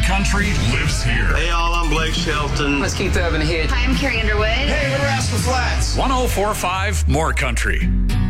Country lives here. Hey, all, I'm Blake Shelton. Let's Keith Urban here. Hi, I'm Carrie Underwood. Hey, we're Rascal Flats. 104.5 More Country.